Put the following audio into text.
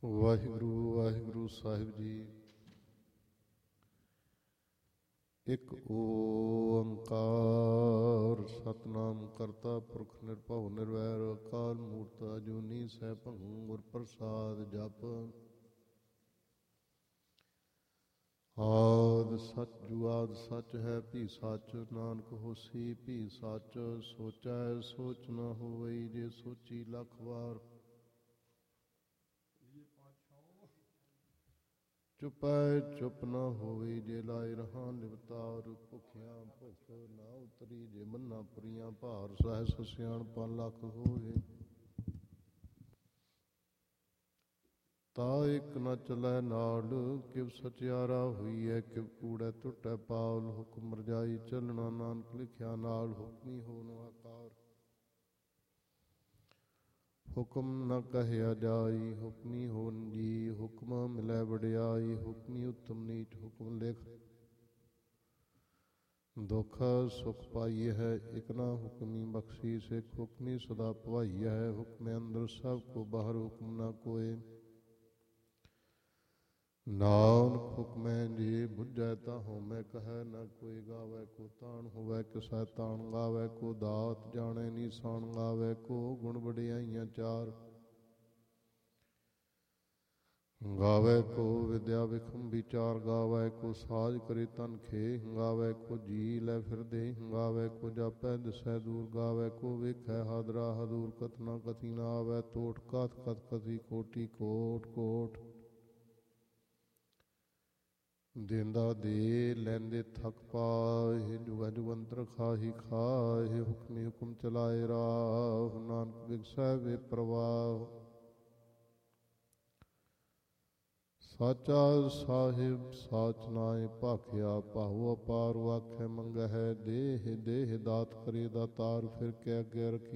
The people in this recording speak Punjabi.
ਵਾਹਿਗੁਰੂ ਵਾਹਿਗੁਰੂ ਸਾਹਿਬ ਜੀ। ਇੱਕ ਓੰਕਾਰ ਸਤਿਨਾਮ ਕਰਤਾ ਪੁਰਖ ਨਿਰਭਉ ਨਿਰਵੈਰ ਅਕਾਲ ਮੂਰਤ ਅਜੂਨੀ ਸੈਭੰ ਗੁਰ ਪ੍ਰਸਾਦ ਜਪ। ਆਦਿ ਸਚ ਜੁਗਾਦ ਸਚ ਹੈ ਭੀ ਸਚ, ਨਾਨਕ ਹੋਸੀ ਭੀ ਸਚ। ਸੋਚੈ ਸੋਚ ਨ ਹੋਵਈ, ਜੇ ਸੋਚੀ ਲੱਖ ਵਾਰ। ਚੁਪੈ ਚੁਪ ਨ ਹੋਵਈ, ਜੇ ਲਾਇ ਰਹਾ ਨਿਵਤਾਰ। ਭੁਖਿਆ ਭੁਖ ਨਾ ਉਤਰੀ, ਜੇ ਮੰਨਾ ਪੁਰੀਆਂ ਭਾਰ। ਸਹਿਸ ਸਿਆਣਪਾ ਲੱਖ ਹੋਏ, ਤਾ ਇੱਕ ਨ ਚਲੈ ਨਾਲ। ਕਿਵ ਸਚਿਆਰਾ ਹੋਈਐ, ਕਿਵ ਕੂੜੈ ਟੁੱਟੈ ਪਾਵਲ। ਹੁਕਮ ਰਜਾਈ ਚੱਲਣਾ, ਨਾਨਕ ਲਿਖਿਆ ਨਾਲ। ਹੁਕਮੀ ਹੋਨ ਆਕਾਰ, ਹੁਕਮ ਨ ਕਹਿਆ ਜਾਈ। ਹੁਕਮੀ ਹੋਨ ਜੀ, ਹੁਕਮ ਮਿਲੈ ਵਡਿਆਈ। ਹੁਕਮੀ ਉਤਮ ਨੀਚ, ਹੁਕਮ ਲਿਖ ਦੁਖ ਸੁਖ ਪਾਈ ਹੈ। ਇਕ ਨਾ ਹੁਕਮੀ ਬਖਸ਼ੀ ਸਿੱਖ, ਹੁਕਮੀ ਸਦਾ ਭਵਾਈ ਹੈ। ਹੁਕਮੇ ਅੰਦਰ ਸਭ ਕੋ ਬਾਹਰ, ਹੁਕਮ ਨਾ ਕੋਏ। ਨਾਨਕ ਹੁਕਮੈ ਜੇ ਬੁੱਝੈ, ਤਾ ਹਉਮੈ ਕਹੈ ਨਾ ਕੋਈ। ਗਾਵੈ ਕੋ ਤਾਣ, ਹੋਵੈ ਕਿਸੈ ਤਾਣ। ਗਾਵੈ ਕੋ ਦਾਤ, ਜਾਣੈ ਨੀਸਾਨ। ਗਾਵੈ ਕੋ ਗੁਣ ਵਡਿਆਈਆਂ ਚਾਰ। ਗਾਵੈ ਕੋ ਵਿਦਿਆ ਵਿਖਮ ਵਿਚਾਰ। ਗਾਵੈ ਕੋ ਸਾਜ ਕਰੇ ਤਨ ਖੇ। ਗਾਵੈ ਕੋ ਜੀ ਲੈ ਫਿਰਦੇ। ਗਾਵੈ ਕੋ ਜਾਪੈ ਦਿਸੈ ਦੂਰ। ਗਾਵੈ ਕੋ ਵੇਖੈ ਹਾਦਰਾ ਹਦੂਰ। ਕਥਨਾ ਕਥੀ ਨ ਆਵੈ ਟੋਟ, ਕਥ ਕਥ ਕਥੀ ਕੋਟੀ ਕੋਟ ਕੋਟ। ਦੇਂਦਾ ਦੇ ਲੈਂਦੇ ਥਕ ਪਾਹਿ, ਜੁਗਾ ਜੁਗੰਤਰ ਖਾਹੀ ਖਾਹਿ। ਹੁਕਮੀ ਹੁਕਮ ਚਲਾਏ ਰਾਹ, ਨਾਨਕ ਬਿਗਸੈ ਵੇ ਪ੍ਰਵਾਹ। ਸਾਚਾ ਸਾਹਿਬ ਸਾਚ ਨਾਇ ਭਾਖਿਆ, ਭਾਉ ਅਪਾਰ। ਆਖੈ ਮੰਗਹਿ ਦੇਹ ਦੇਹ, ਦਾਤ ਕਰੇ ਦਾਤਾਰ। ਫਿਰ ਕੇ ਅੱਗੇ ਰਖੀ